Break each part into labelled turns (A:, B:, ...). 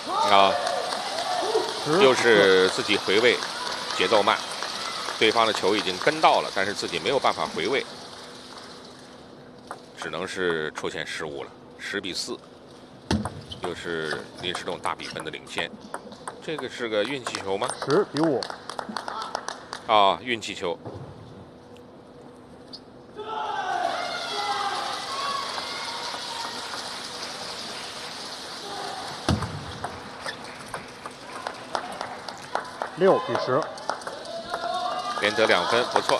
A: 啊，又是自己回位，节奏慢，对方的球已经跟到了，但是自己没有办法回位，只能是出现失误了。10比4，又是林诗栋大比分的领先。这个是个运气球吗
B: ？10比5。
A: 啊，运气球。
B: 6比10，
A: 连得2分，不错。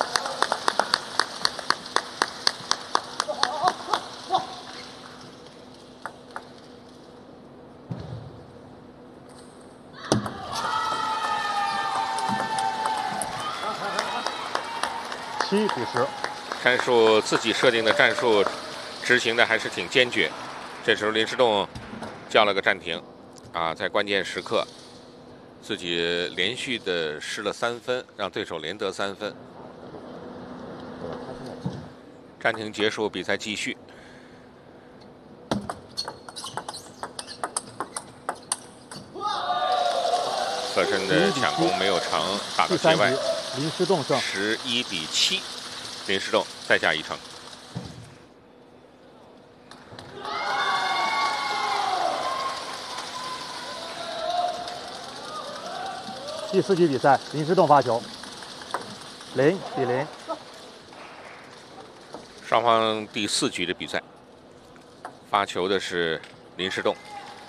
B: 7比10，
A: 战术自己设定的战术，执行的还是挺坚决。这时候林诗栋叫了个暂停，啊，在关键时刻。自己连续的失了3分，让对手连得3分。暂停结束，比赛继续。侧身的抢攻没有成，打到界外。
B: 林诗栋胜。
A: 11比7，林诗栋再下一城。
B: 第4局比赛，林诗栋发球，0比0。
A: 双方第4局的比赛，发球的是林诗栋。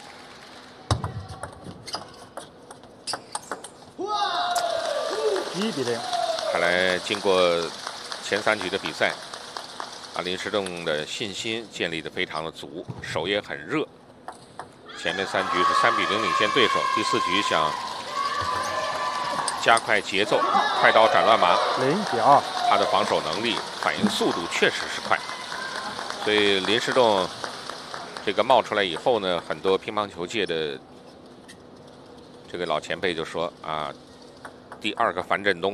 B: 1比0。
A: 看来经过前3局的比赛，林诗栋的信心建立得非常的足，手也很热。前面3局是3比0领先对手，第4局想加快节奏，快刀斩乱麻。
B: 0比2，
A: 他的防守能力、反应速度确实是快，所以林诗栋这个冒出来以后呢，很多乒乓球界的这个老前辈就说啊，第2个樊振东，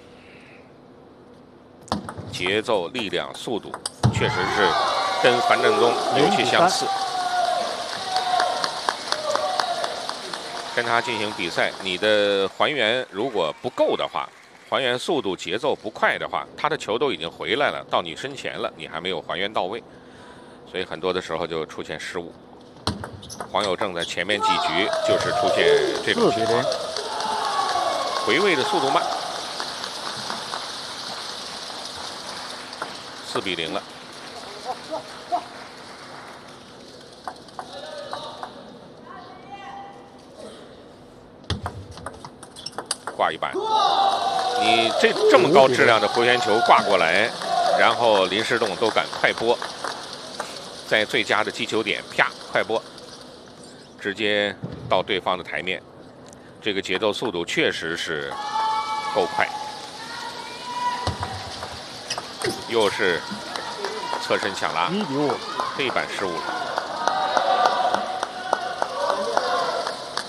A: 节奏、力量、速度，确实是跟樊振东有些相似。跟他进行比赛，你的还原如果不够的话，还原速度、节奏不快的话，他的球都已经回来了，到你身前了，你还没有还原到位，所以很多的时候就出现失误。黄友正在前面几局就是出现这种情况，回位的速度慢。4比0了。挂一板，你这么高质量的回旋球挂过来，然后林诗栋都敢快拨，在最佳的击球点啪快拨，直接到对方的台面，这个节奏速度确实是够快。又是侧身抢拉，
B: 1比5，
A: 黑板失误了。